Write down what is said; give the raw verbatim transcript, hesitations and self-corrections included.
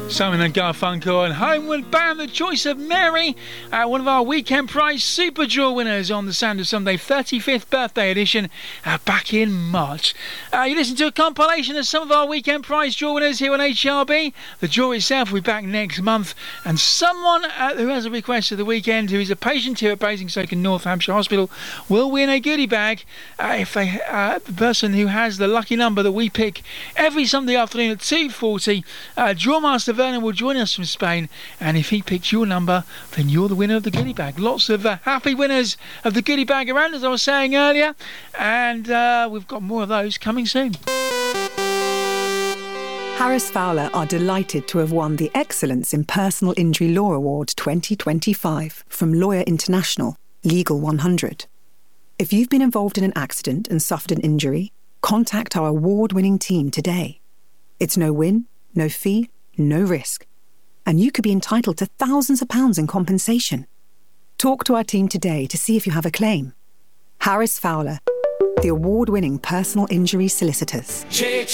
Simon and Garfunkel and Homeward Bound, the choice of Mary, uh, one of our weekend prize super draw winners on the Sound of Sunday thirty-fifth birthday edition uh, back in March. Uh, you listen to a compilation of some of our weekend prize draw winners here on H R B. The draw itself will be back next month, and someone uh, who has a request of the weekend, who is a patient here at Basingstoke in North Hampshire Hospital, will win a goodie bag uh, if they, uh, the person who has the lucky number that we pick every Sunday afternoon at two forty. Uh, Drawmaster Vernon will join us from Spain, and if he picks your number, then you're the winner of the goodie bag. Lots of uh, happy winners of the goodie bag around, as I was saying earlier, and uh, we've got more of those coming soon. Harris Fowler are delighted to have won the Excellence in Personal Injury Law Award twenty twenty-five from Lawyer International, Legal one hundred. If you've been involved in an accident and suffered an injury, contact our award-winning team today. It's no win, no fee, no risk, and you could be entitled to thousands of pounds in compensation. Talk to our team today to see if you have a claim. Harris Fowler, the award-winning personal injury solicitors.